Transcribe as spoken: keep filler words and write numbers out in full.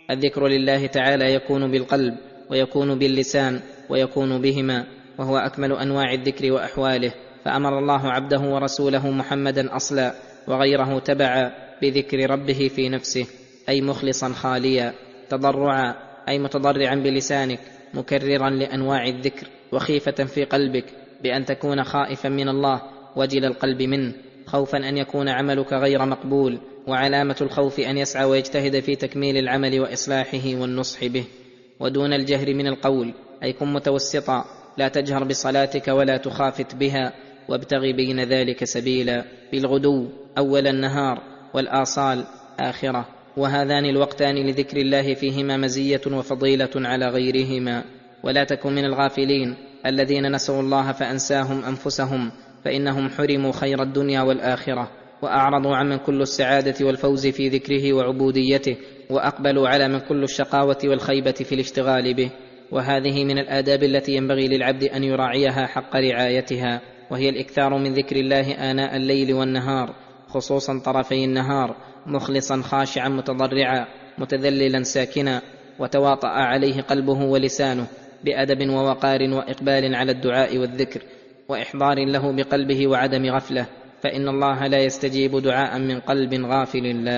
الذكر لله تعالى يكون بالقلب ويكون باللسان ويكون بهما، وهو أكمل أنواع الذكر وأحواله. فأمر الله عبده ورسوله محمدا أصلا وغيره تبعا بذكر ربه في نفسه، أي مخلصا خاليا، تضرعا أي متضرعا بلسانك، مكررا لأنواع الذكر، وخيفة في قلبك بأن تكون خائفا من الله وجل القلب منه، خوفا أن يكون عملك غير مقبول، وعلامة الخوف أن يسعى ويجتهد في تكميل العمل وإصلاحه والنصح به. ودون الجهر من القول، أي كن متوسطا، لا تجهر بصلاتك ولا تخافت بها، وابتغ بين ذلك سبيلا، بالغدو أول النهار والآصال آخرة، وهذان الوقتان لذكر الله فيهما مزية وفضيلة على غيرهما. ولا تكن من الغافلين الذين نسوا الله فأنساهم أنفسهم، فإنهم حرموا خير الدنيا والآخرة، وأعرضوا عمن كل السعادة والفوز في ذكره وعبوديته، وأقبلوا على من كل الشقاوة والخيبة في الاشتغال به. وهذه من الآداب التي ينبغي للعبد أن يراعيها حق رعايتها، وهي الإكثار من ذكر الله آناء الليل والنهار، خصوصا طرفي النهار، مخلصا خاشعا متضرعا متذللا ساكنا، وتواطأ عليه قلبه ولسانه بأدب ووقار وإقبال على الدعاء والذكر، وإحضار له بقلبه وعدم غفلة، فإن الله لا يستجيب دعاء من قلب غافل لا